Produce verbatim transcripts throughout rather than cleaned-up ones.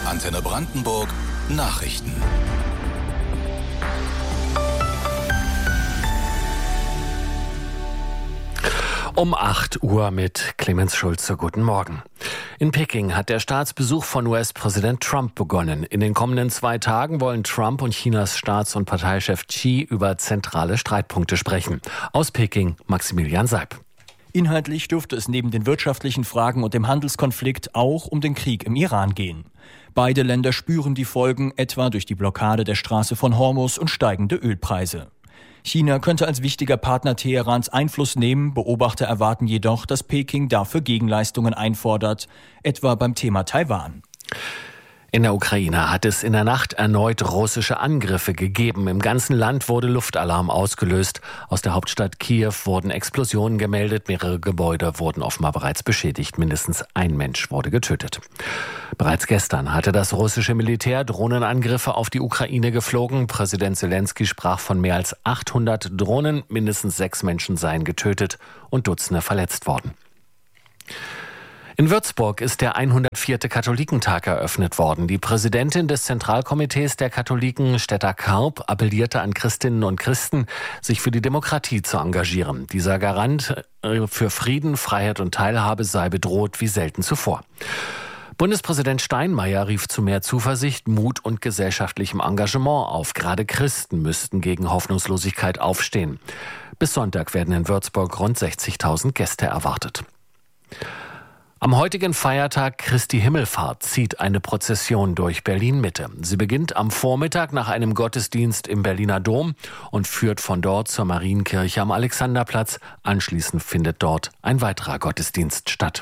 Antenne Brandenburg Nachrichten. Um acht Uhr mit Clemens Schulze. Guten Morgen. In Peking hat der Staatsbesuch von U S-Präsident Trump begonnen. In den kommenden zwei Tagen wollen Trump und Chinas Staats- und Parteichef Xi über zentrale Streitpunkte sprechen. Aus Peking Maximilian Seib. Inhaltlich dürfte es neben den wirtschaftlichen Fragen und dem Handelskonflikt auch um den Krieg im Iran gehen. Beide Länder spüren die Folgen, etwa durch die Blockade der Straße von Hormuz und steigende Ölpreise. China könnte als wichtiger Partner Teherans Einfluss nehmen. Beobachter erwarten jedoch, dass Peking dafür Gegenleistungen einfordert, etwa beim Thema Taiwan. In der Ukraine hat es in der Nacht erneut russische Angriffe gegeben. Im ganzen Land wurde Luftalarm ausgelöst. Aus der Hauptstadt Kiew wurden Explosionen gemeldet. Mehrere Gebäude wurden offenbar bereits beschädigt. Mindestens ein Mensch wurde getötet. Bereits gestern hatte das russische Militär Drohnenangriffe auf die Ukraine geflogen. Präsident Zelensky sprach von mehr als achthundert Drohnen. Mindestens sechs Menschen seien getötet und Dutzende verletzt worden. In Würzburg ist der hundertvierte Katholikentag eröffnet worden. Die Präsidentin des Zentralkomitees der Katholiken, Stetta Karp, appellierte an Christinnen und Christen, sich für die Demokratie zu engagieren. Dieser Garant für Frieden, Freiheit und Teilhabe sei bedroht wie selten zuvor. Bundespräsident Steinmeier rief zu mehr Zuversicht, Mut und gesellschaftlichem Engagement auf. Gerade Christen müssten gegen Hoffnungslosigkeit aufstehen. Bis Sonntag werden in Würzburg rund sechzigtausend Gäste erwartet. Am heutigen Feiertag Christi Himmelfahrt zieht eine Prozession durch Berlin-Mitte. Sie beginnt am Vormittag nach einem Gottesdienst im Berliner Dom und führt von dort zur Marienkirche am Alexanderplatz. Anschließend findet dort ein weiterer Gottesdienst statt.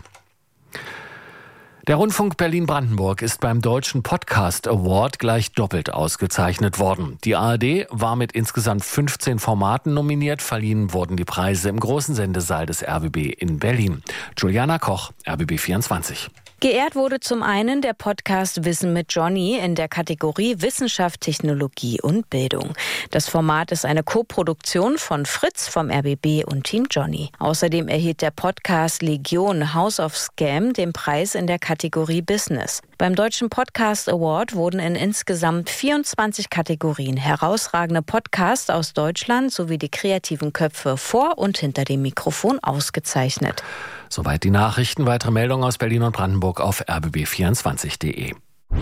Der Rundfunk Berlin-Brandenburg ist beim Deutschen Podcast Award gleich doppelt ausgezeichnet worden. Die A R D war mit insgesamt fünfzehn Formaten nominiert. Verliehen wurden die Preise im großen Sendesaal des R B B in Berlin. Juliana Koch, R B B vierundzwanzig. Geehrt wurde zum einen der Podcast Wissen mit Johnny in der Kategorie Wissenschaft, Technologie und Bildung. Das Format ist eine Koproduktion von Fritz vom R B B und Team Johnny. Außerdem erhielt der Podcast Legion House of Scam den Preis in der Kategorie Business. Beim Deutschen Podcast Award wurden in insgesamt vierundzwanzig Kategorien herausragende Podcasts aus Deutschland sowie die kreativen Köpfe vor und hinter dem Mikrofon ausgezeichnet. Soweit die Nachrichten. Weitere Meldungen aus Berlin und Brandenburg auf r b b vierundzwanzig punkt d e.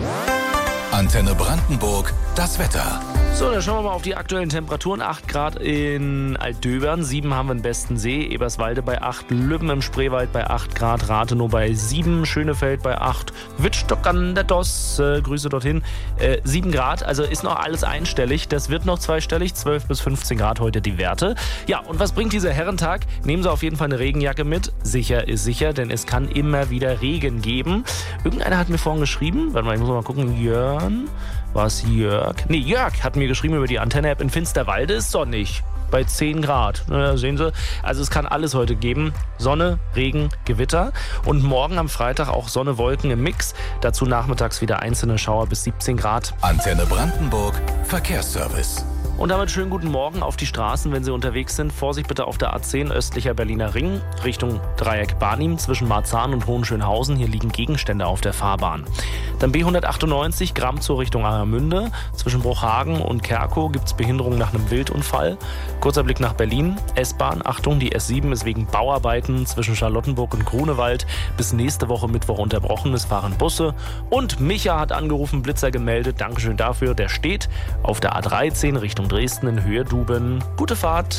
Antenne Brandenburg, das Wetter. So, dann schauen wir mal auf die aktuellen Temperaturen. acht Grad in Altdöbern, sieben haben wir in Bestensee, Eberswalde bei acht, Lübben im Spreewald bei acht Grad, Rathenow bei sieben, Schönefeld bei acht, Wittstock an der Doss, äh, Grüße dorthin, äh, sieben Grad, also ist noch alles einstellig. Das wird noch zweistellig, zwölf bis fünfzehn Grad heute die Werte. Ja, und was bringt dieser Herrentag? Nehmen Sie auf jeden Fall eine Regenjacke mit. Sicher ist sicher, denn es kann immer wieder Regen geben. Irgendeiner hat mir vorhin geschrieben, warte mal, ich muss mal gucken, Jörn... War es Jörg? Nee, Jörg hat mir geschrieben über die Antenne-App. In Finsterwalde ist sonnig. Bei zehn Grad. Ja, sehen Sie, also es kann alles heute geben. Sonne, Regen, Gewitter. Und morgen am Freitag auch Sonne, Wolken im Mix. Dazu nachmittags wieder einzelne Schauer bis siebzehn Grad. Antenne Brandenburg, Verkehrsservice. Und damit schönen guten Morgen auf die Straßen, wenn Sie unterwegs sind. Vorsicht bitte auf der A zehn, östlicher Berliner Ring, Richtung Dreieck Barnim, zwischen Marzahn und Hohenschönhausen. Hier liegen Gegenstände auf der Fahrbahn. Dann B hundertachtundneunzig, Gramm zur Richtung Angermünde. Zwischen Bruchhagen und Kerkow gibt es Behinderung nach einem Wildunfall. Kurzer Blick nach Berlin. S-Bahn, Achtung, die S sieben ist wegen Bauarbeiten zwischen Charlottenburg und Grunewald bis nächste Woche Mittwoch unterbrochen. Es fahren Busse. Und Micha hat angerufen, Blitzer gemeldet. Dankeschön dafür. Der steht auf der A dreizehn Richtung Dresden in Höhe Duben. Gute Fahrt.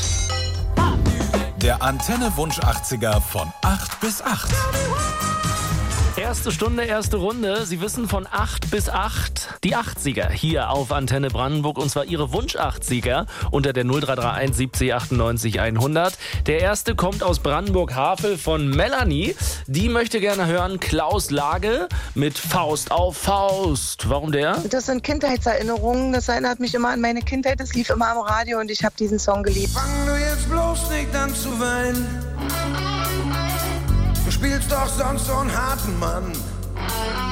Der Antenne-Wunsch achtziger von acht bis acht. Erste Stunde, erste Runde. Sie wissen von acht bis acht die achtziger hier auf Antenne Brandenburg. Und zwar Ihre Wunsch-achtziger unter der null drei drei eins siebzig achtundneunzig hundert. Der erste kommt aus Brandenburg-Havel von Melanie. Die möchte gerne hören Klaus Lage mit Faust auf Faust. Warum der? Das sind Kindheitserinnerungen. Das erinnert mich immer an meine Kindheit. Das lief immer am Radio und ich habe diesen Song geliebt. Fang du jetzt bloß nicht an zu weinen. Du spielst doch sonst so einen harten Mann.